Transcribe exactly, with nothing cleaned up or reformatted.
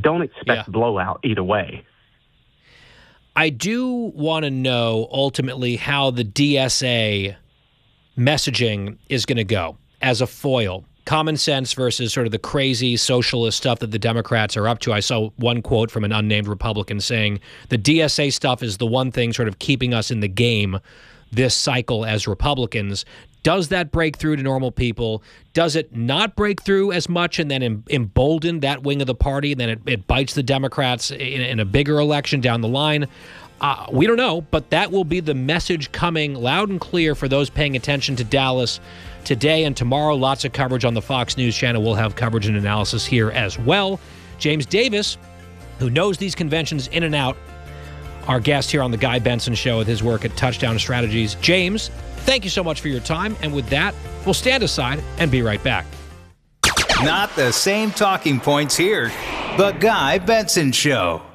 don't expect Yeah. blowout either way. I do want to know ultimately how the D S A messaging is going to go as a foil. Common sense versus sort of the crazy socialist stuff that the Democrats are up to. I saw one quote from an unnamed Republican saying the D S A stuff is the one thing sort of keeping us in the game this cycle as Republicans. Does that break through to normal people? Does it not break through as much and then em- embolden that wing of the party, and then it, it bites the Democrats in, in a bigger election down the line? Uh, we don't know, but that will be the message coming loud and clear for those paying attention to Dallas today and tomorrow. Lots of coverage on the Fox News channel. We'll have coverage and analysis here as well. James Davis, who knows these conventions in and out, our guest here on the Guy Benson Show with his work at Touchdown Strategies. James, thank you so much for your time. And with that, we'll stand aside and be right back. Not the same talking points here. The Guy Benson Show.